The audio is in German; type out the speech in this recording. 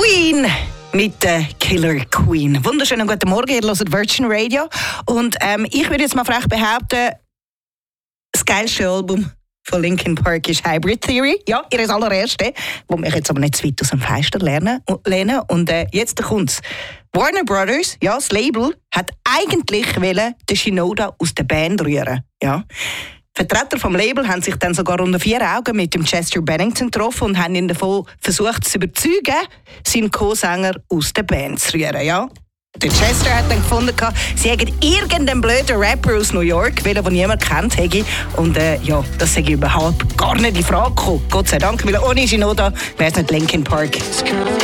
Queen mit der Killer Queen. Wunderschönen guten Morgen, ihr hört Virgin Radio. Und ich würde jetzt mal frech behaupten, das geilste Album von Linkin Park ist Hybrid Theory. Ja, ihr allererste, wo mich jetzt aber nicht zu weit aus dem Fenster lehnen. Und jetzt kommt's. Warner Brothers, ja, das Label, hat eigentlich den Shinoda aus der Band rühren. Ja. Vertreter vom Label haben sich dann sogar unter 4 Augen mit dem Chester Bennington getroffen und haben ihn davon versucht zu überzeugen, seinen Co-Sänger aus der Band zu rühren. Ja. Der Chester hat dann gefunden, sie hätten irgendeinen blöden Rapper aus New York, den niemand kennt. Und ja, das sei überhaupt gar nicht in Frage gekommen. Gott sei Dank, weil ohne Shinoda wäre es nicht Linkin Park.